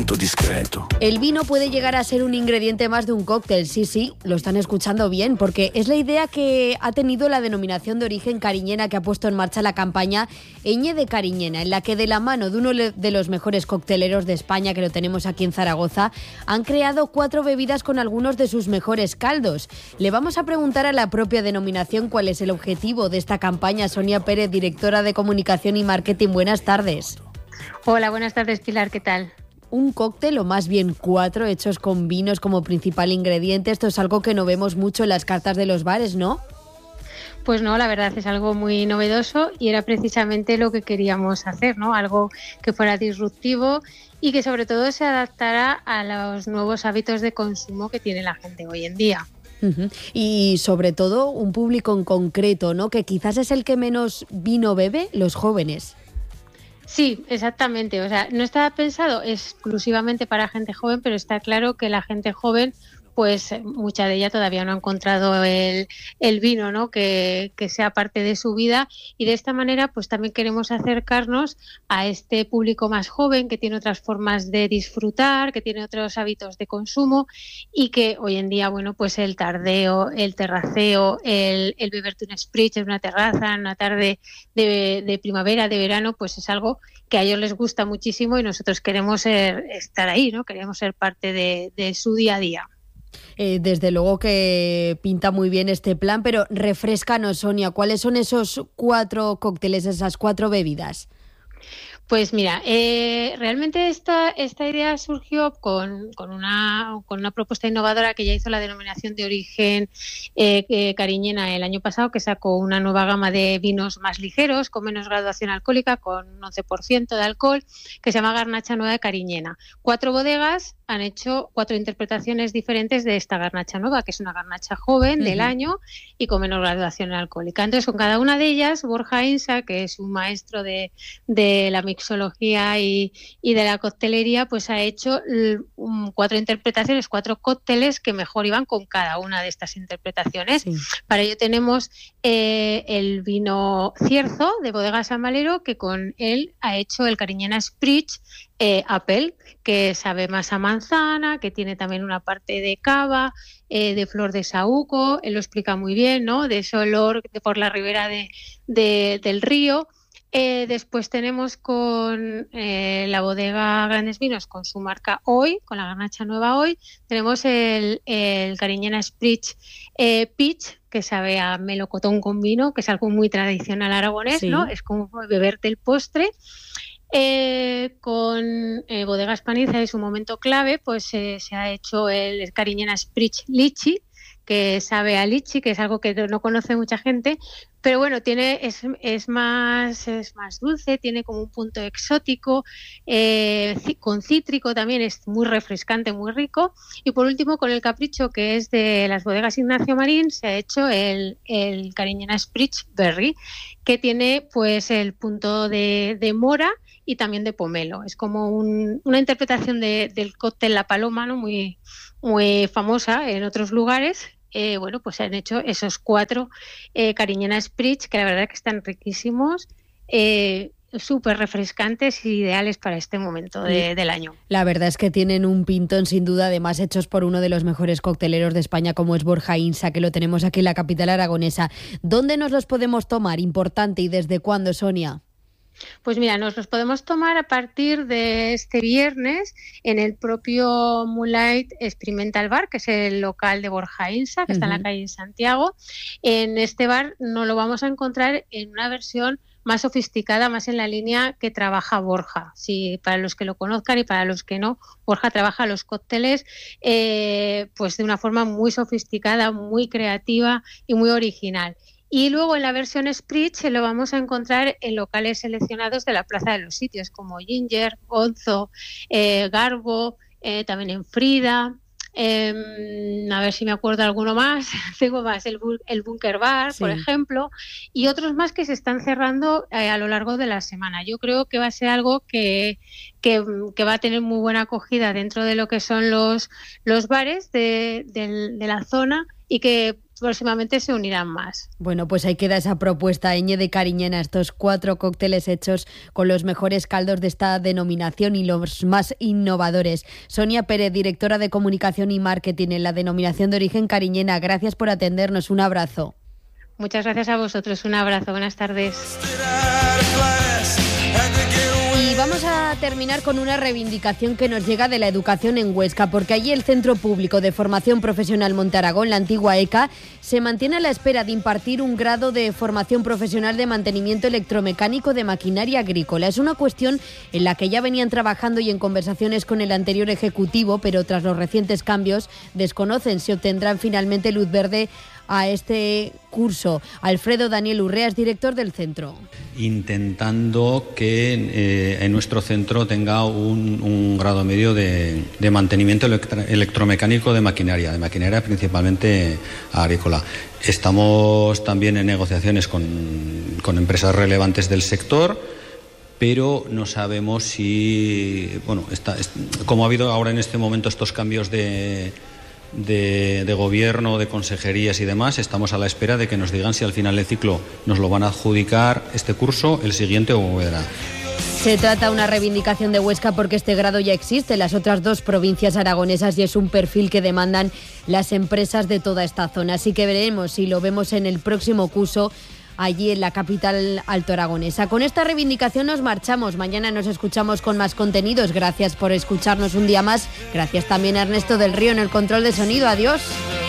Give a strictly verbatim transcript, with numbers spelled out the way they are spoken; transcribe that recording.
Discreto. El vino puede llegar a ser un ingrediente más de un cóctel, sí, sí, lo están escuchando bien, porque es la idea que ha tenido la denominación de origen cariñena que ha puesto en marcha la campaña Eñe de Cariñena, en la que de la mano de uno de los mejores cocteleros de España, que lo tenemos aquí en Zaragoza, han creado cuatro bebidas con algunos de sus mejores caldos. Le vamos a preguntar a la propia denominación cuál es el objetivo de esta campaña. Sonia Pérez, directora de Comunicación y Marketing, buenas tardes. Hola, buenas tardes, Pilar, ¿qué tal? Un cóctel, o más bien cuatro, hechos con vinos como principal ingrediente. Esto es algo que no vemos mucho en las cartas de los bares, ¿no? Pues no, la verdad es algo muy novedoso y era precisamente lo que queríamos hacer, ¿no? Algo que fuera disruptivo y que sobre todo se adaptara a los nuevos hábitos de consumo que tiene la gente hoy en día. Uh-huh. Y sobre todo un público en concreto, ¿no? Que quizás es el que menos vino bebe, los jóvenes. Sí, exactamente. O sea, no está pensado exclusivamente para gente joven, pero está claro que la gente joven, pues mucha de ella todavía no ha encontrado el, el vino, ¿no? Que, que sea parte de su vida, y de esta manera pues también queremos acercarnos a este público más joven que tiene otras formas de disfrutar, que tiene otros hábitos de consumo y que hoy en día, bueno, pues el tardeo, el terraceo, el, el beberte un spritz en una terraza, en una tarde de, de primavera, de verano, pues es algo que a ellos les gusta muchísimo y nosotros queremos ser, estar ahí, ¿no? Queremos ser parte de, de su día a día. Eh, desde luego que pinta muy bien este plan, pero refréscanos, Sonia, ¿cuáles son esos cuatro cócteles, esas cuatro bebidas? Pues mira, eh, realmente esta, esta idea surgió con, con, una, con una propuesta innovadora que ya hizo la denominación de origen eh, eh, cariñena el año pasado, que sacó una nueva gama de vinos más ligeros, con menos graduación alcohólica, con un once por ciento de alcohol, que se llama Garnacha Nueva de Cariñena. Cuatro bodegas han hecho cuatro interpretaciones diferentes de esta garnacha nueva, que es una garnacha joven uh-huh. del año y con menor graduación alcohólica. Entonces, con cada una de ellas, Borja Insa, que es un maestro de, de la mixología y, y de la coctelería, pues ha hecho um, cuatro interpretaciones, cuatro cócteles que mejor iban con cada una de estas interpretaciones. Sí. Para ello tenemos eh, el vino Cierzo de Bodega San Valero, que con él ha hecho el Cariñena Spritz Eh, Apple, que sabe más a manzana, que tiene también una parte de cava, eh, de flor de saúco, él lo explica muy bien, ¿no? De ese olor de por la ribera de, de, del río. Eh, después tenemos con eh, la bodega Grandes Vinos, con su marca Hoy, con la garnacha nueva Hoy, tenemos el, el Cariñena Spritz eh, Peach, que sabe a melocotón con vino, que es algo muy tradicional aragonés, sí. ¿no? Es como beberte el postre. Eh, con eh, Bodega Hispaniza, es un momento clave, pues eh, se ha hecho el Cariñena Spritz Lichi, que sabe a lichi, que es algo que no conoce mucha gente, pero bueno, tiene es, es más es más dulce, tiene como un punto exótico, eh, con cítrico también, es muy refrescante, muy rico. Y por último, con el Capricho, que es de las bodegas Ignacio Marín, se ha hecho el, el Cariñena Spritz Berry, que tiene pues el punto de, de mora y también de pomelo. Es como un, una interpretación de, del cóctel La Paloma, ¿no? muy, muy famosa en otros lugares. Eh, bueno, pues han hecho esos cuatro eh, Cariñena Spritz, que la verdad que están riquísimos, eh, súper refrescantes y ideales para este momento de, del año. La verdad es que tienen un pintón sin duda, además hechos por uno de los mejores cocteleros de España, como es Borja Insa, que lo tenemos aquí en la capital aragonesa. ¿Dónde nos los podemos tomar? Importante, ¿y desde cuándo, Sonia? Pues mira, nos los podemos tomar a partir de este viernes en el propio Moonlight Experimental Bar, que es el local de Borja Insa, que uh-huh. está en la calle Santiago. En este bar nos lo vamos a encontrar en una versión más sofisticada, más en la línea que trabaja Borja. Sí, para los que lo conozcan y para los que no, Borja trabaja los cócteles eh, pues de una forma muy sofisticada, muy creativa y muy original. Y luego en la versión Spritz lo vamos a encontrar en locales seleccionados de la Plaza de los Sitios, como Ginger, Gonzo, eh, Garbo, eh, también en Frida. Eh, a ver si me acuerdo alguno más. Tengo más, el, el Bunker Bar, sí. por ejemplo, y otros más que se están cerrando eh, a lo largo de la semana. Yo creo que va a ser algo que, que, que va a tener muy buena acogida dentro de lo que son los, los bares de, de, de la zona, y que próximamente se unirán más. Bueno, pues ahí queda esa propuesta, Eñe de Cariñena, estos cuatro cócteles hechos con los mejores caldos de esta denominación y los más innovadores. Sonia Pérez, directora de Comunicación y Marketing en la denominación de origen Cariñena, gracias por atendernos, un abrazo. Muchas gracias a vosotros, un abrazo, buenas tardes. Y vamos a terminar con una reivindicación que nos llega de la educación en Huesca, porque allí el Centro Público de Formación Profesional Monte Aragón, la antigua E C A, se mantiene a la espera de impartir un grado de formación profesional de mantenimiento electromecánico de maquinaria agrícola. Es una cuestión en la que ya venían trabajando y en conversaciones con el anterior Ejecutivo, pero tras los recientes cambios desconocen si obtendrán finalmente luz verde a este curso. Alfredo Daniel Urrea es director del centro. Intentando que eh, en nuestro centro tenga un, un grado medio de, de mantenimiento electro, electromecánico de maquinaria, de maquinaria principalmente agrícola. Estamos también en negociaciones con, con empresas relevantes del sector, pero no sabemos si, bueno, está, es, como ha habido ahora en este momento estos cambios de De, de gobierno, de consejerías y demás, estamos a la espera de que nos digan si al final del ciclo nos lo van a adjudicar este curso, el siguiente o volverá. Se trata de una reivindicación de Huesca porque este grado ya existe en las otras dos provincias aragonesas y es un perfil que demandan las empresas de toda esta zona. Así que veremos si lo vemos en el próximo curso allí en la capital altoaragonesa. Con esta reivindicación nos marchamos. Mañana nos escuchamos con más contenidos. Gracias por escucharnos un día más. Gracias también a Ernesto del Río en el control de sonido. Adiós.